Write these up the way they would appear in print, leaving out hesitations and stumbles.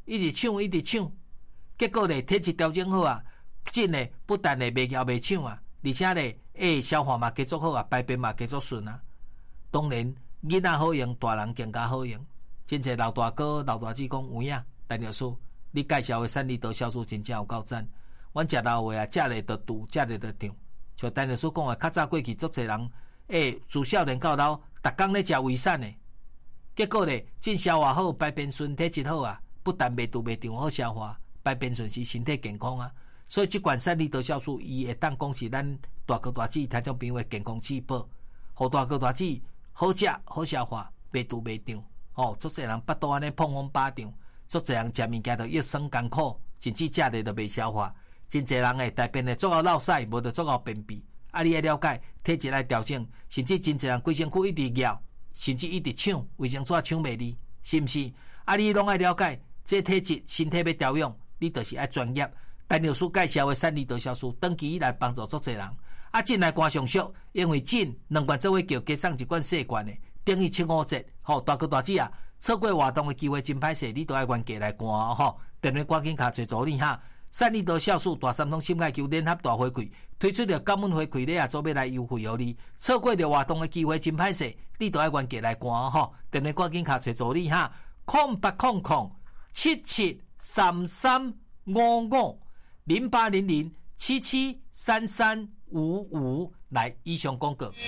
一直抢，结果咧体质调整好啊，真诶不但咧袂咬袂抢啊，而且咧消化嘛加足好啊，排便嘛加足顺啊。当然囡仔好用，大人更加好用。真侪老大哥、老大姐讲有影，陈律师，你介绍的3利多酵素真正有够赞。阮食老话啊，食咧就拄，食咧就长。像陈律师讲的，较早过去足侪人自少年到老，逐工咧食胃散的，结果咧真消化好，排便顺，体质好啊，不但袂肚袂胀，好消化，排便顺是身体健康啊。所以即款3利多酵素，伊会当讲是咱大哥大姐听众朋友的健康之宝，互大哥大姐好食好消化，袂肚袂胀。足侪人巴肚安尼碰风巴胀，足侪人食物件就一生艰苦，甚至食咧就袂消化。真侪人诶，大便咧足够落屎，无就足够便秘。啊，你要了解体质来调整，甚至真侪人规身躯一直咬，甚至一直抢卫生纸抢袂离，是毋是？啊，你拢爱了解这体质，身体要调养，你就是爱专业。陈律师介绍的3利多酵素，长期以来帮助足侪人。啊，进来观上俗，因为进2罐做伙叫加送1罐细罐的。等于7、5折，大哥大姐啊，错过活动的机会真歹势，你都要原价来看电话赶紧卡找助理哈。3利多酵素大三通心爱球联合大回馈，推出了感恩回馈，你也做要来优惠你。错过了活动的机会真歹势，你都要原价来看电话赶紧卡找助理哈。08007733550800773355来以上广告。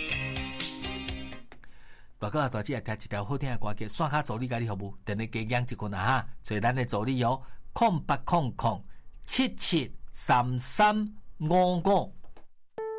大哥大姐听一条好听的歌曲，线卡助理甲你服务，电话加减一群啊哈，找咱的助理0800773355。